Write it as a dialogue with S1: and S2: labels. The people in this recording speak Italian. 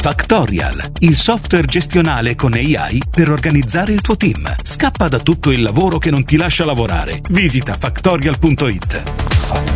S1: Factorial, il software gestionale con AI per organizzare il tuo team. Scappa da tutto il lavoro che non ti lascia lavorare. Visita factorial.it.